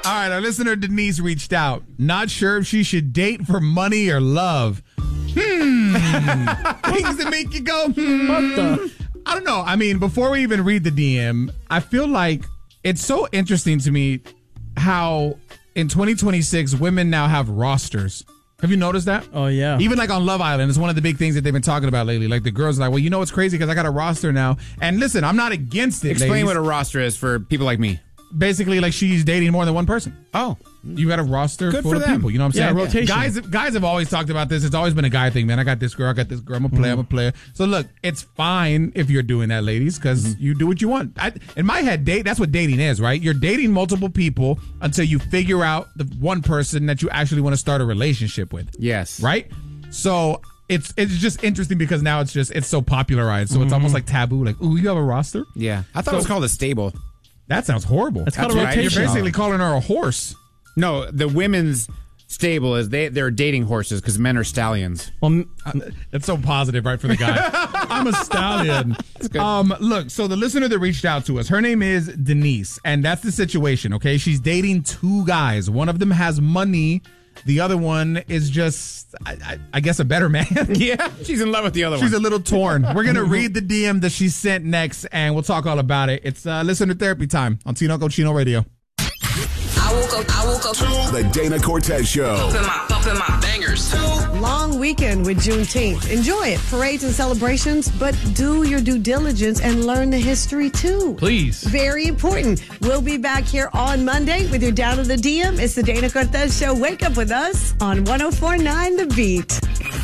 All right, our listener Denise reached out. Not sure if she should date for money or love. Things that make you go, What the? I don't know. I mean, before we even read the DM, I feel like it's so interesting to me how in 2026 women now have rosters. Have you noticed that? Oh, yeah. Even like on Love Island, it's one of the big things that they've been talking about lately. Like the girls are like, well, you know what's crazy? Because I got a roster now. And listen, I'm not against it. Explain ladies. what a roster is for people like me. Basically, like she's dating more than one person. Oh. You got a roster Good full for of them. people. You know what I'm saying? Yeah, rotation. Guys have always talked about this. It's always been a guy thing, man. I got this girl. I'm a player. So look, it's fine if you're doing that, ladies, because you do what you want. In my head, that's what dating is, right? You're dating multiple people until you figure out the one person that you actually want to start a relationship with. Yes. Right? So it's just interesting because now it's so popularized. So it's almost like taboo. Like, ooh, you have a roster? Yeah. I thought it was called a stable. That sounds horrible. It's called a That's right. rotation. You're basically calling her a horse. No, the women's stable is they're dating horses because men are stallions. Well, That's so positive, right, for the guy. I'm a stallion. Look, so the listener that reached out to us, her name is Denise, and that's the situation, okay? She's dating two guys. One of them has money. The other one is just, I guess, a better man. Yeah, she's in love with the other one. She's a little torn. We're going to read the DM that she sent next, and we'll talk all about it. It's listener therapy time on Tinoco Chino Radio. I woke up to The Dana Cortez Show. bumping my bangers. Long weekend with Juneteenth. Enjoy it. Parades and celebrations, but do your due diligence and learn the history too. please. Very important. We'll be back here on Monday with your Down to the DM. It's the Dana Cortez Show. Wake up with us on 104.9 The Beat.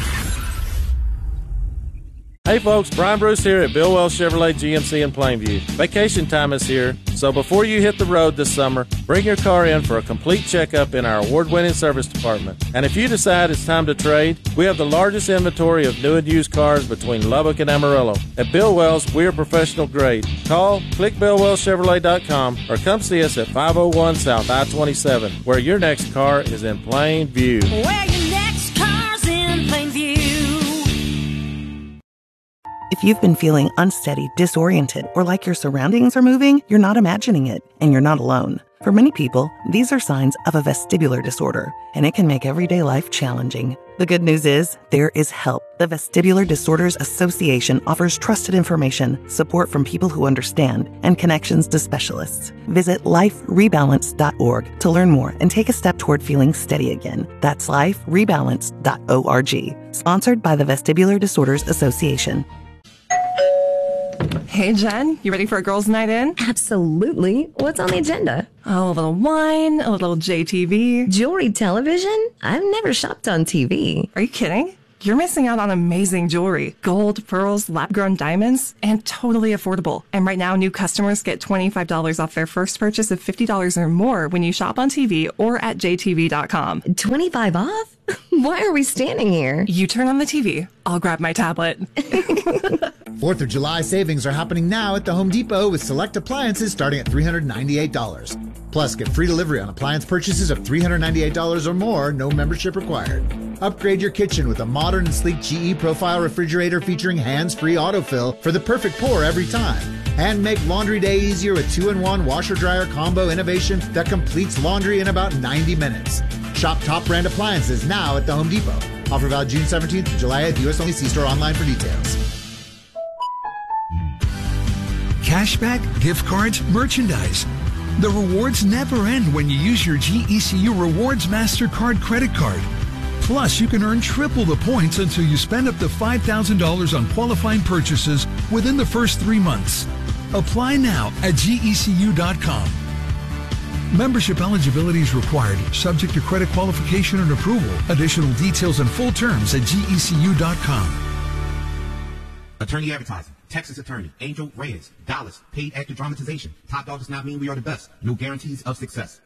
Hey folks, Brian Bruce here at Bill Wells Chevrolet GMC in Plainview. Vacation time is here, so before you hit the road this summer, bring your car in for a complete checkup in our award-winning service department. And if you decide it's time to trade, we have the largest inventory of new and used cars between Lubbock and Amarillo. At Bill Wells, we are professional grade. Call, click BillWellsChevrolet.com, or come see us at 501 South I-27, where your next car is in plain view. Where your next car's in plain view. If you've been feeling unsteady, disoriented, or like your surroundings are moving, you're not imagining it, and you're not alone. For many people, these are signs of a vestibular disorder, and it can make everyday life challenging. The good news is, there is help. The Vestibular Disorders Association offers trusted information, support from people who understand, and connections to specialists. Visit liferebalance.org to learn more and take a step toward feeling steady again. That's liferebalance.org. Sponsored by the Vestibular Disorders Association. Hey, Jen, you ready for a girls' night in? Absolutely. What's on the agenda? Oh, a little wine, a little JTV. Jewelry television? I've never shopped on TV. Are you kidding? You're missing out on amazing jewelry. Gold, pearls, lab-grown diamonds, and totally affordable. And right now, new customers get $25 off their first purchase of $50 or more when you shop on TV or at jtv.com. 25 off? Why are we standing here? You turn on the TV. I'll grab my tablet. 4th of July savings are happening now at the Home Depot with select appliances starting at $398. Plus, get free delivery on appliance purchases of $398 or more, no membership required. Upgrade your kitchen with a modern and sleek GE Profile refrigerator featuring hands-free autofill for the perfect pour every time. And make laundry day easier with 2-in-1 washer-dryer combo innovation that completes laundry in about 90 minutes. Shop top brand appliances now at the Home Depot. Offer valid June 17th to July at US only. See store online for details. Cashback, gift cards, merchandise. The rewards never end when you use your GECU Rewards MasterCard credit card. Plus, you can earn triple the points until you spend up to $5,000 on qualifying purchases within the first 3 months. Apply now at GECU.com. Membership eligibility is required, subject to credit qualification and approval. Additional details and full terms at GECU.com. Attorney advertising. Texas attorney. Angel Reyes. Dallas. Paid actor dramatization. Top Dog does not mean we are the best. No guarantees of success.